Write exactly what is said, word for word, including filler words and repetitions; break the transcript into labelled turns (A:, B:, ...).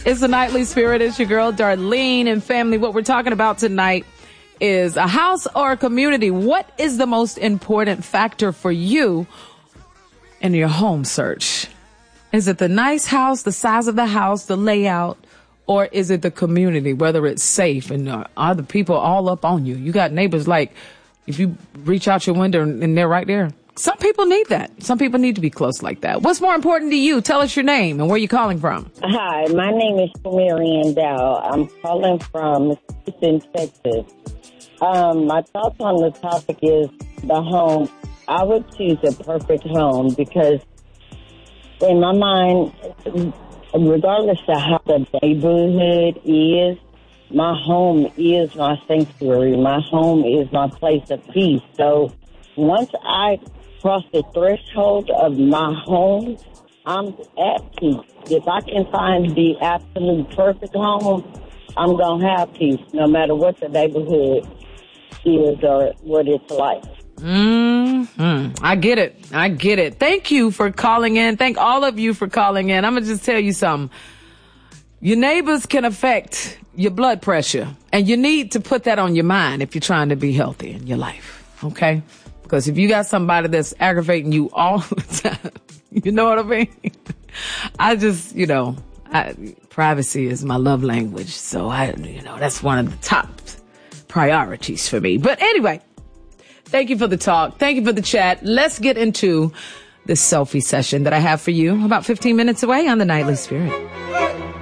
A: It's the Nightly Spirit. It's your girl, Darlene, and family. What we're talking about tonight is a house or a community. What is the most important factor for you in your home search? Is it the nice house, the size of the house, the layout, or is it the community, whether it's safe and uh, are the people all up on you? You got neighbors like, if you reach out your window and they're right there. Some people need that. Some people need to be close like that. What's more important to you? Tell us your name and where you're calling from.
B: Hi, my name is Marianne Dow. I'm calling from Houston, Texas. Um, my thoughts on the topic is the home. I would choose a perfect home because in my mind, regardless of how the neighborhood is, my home is my sanctuary. My home is my place of peace. So once I cross the threshold of my home, I'm at peace. If I can find the absolute perfect home, I'm going to have peace, no matter what the neighborhood is or what it's like.
A: Mm-hmm. I get it. I get it. Thank you for calling in. Thank all of you for calling in. I'm going to just tell you something. Your neighbors can affect your blood pressure, and you need to put that on your mind if you're trying to be healthy in your life, okay? Because if you got somebody that's aggravating you all the time, you know what I mean? I just, you know, I, privacy is my love language. So I, you know, that's one of the top priorities for me. But anyway, thank you for the talk. Thank you for the chat. Let's get into this selfie session that I have for you about fifteen minutes away on the Nightly Spirit.